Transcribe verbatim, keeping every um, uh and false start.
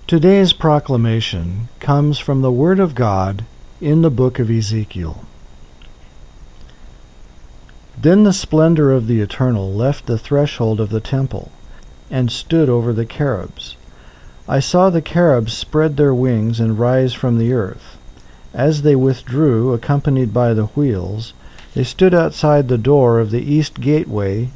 Today's proclamation comes from the Word of God in the book of Ezekiel. Then the splendor of the Eternal left the threshold of the temple, and stood over the cherubs. I saw the cherubs spread their wings and rise from the earth. As they withdrew, accompanied by the wheels, they stood outside the door of the east gateway